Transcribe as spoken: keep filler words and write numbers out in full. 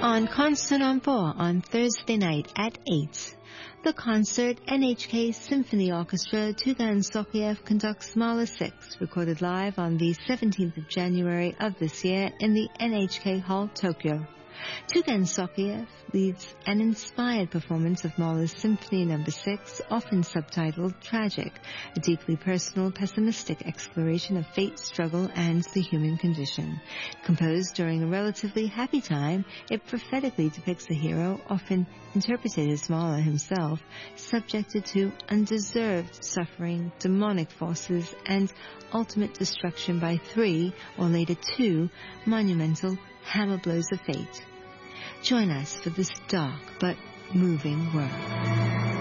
On Concert on Four on Thursday night at eight. The concert, N H K Symphony Orchestra, Tugan Sokiev conducts Mahler six, recorded live on the seventeenth of January of this year in the N H K Hall, Tokyo. Tugan Sokiev leads an inspired performance of Mahler's Symphony Number six, often subtitled Tragic, a deeply personal, pessimistic exploration of fate, struggle, and the human condition. Composed during a relatively happy time, it prophetically depicts a hero, often interpreted as Mahler himself, subjected to undeserved suffering, demonic forces, and ultimate destruction by three, or later two, monumental hammer blows of fate. Join us for this dark but moving world.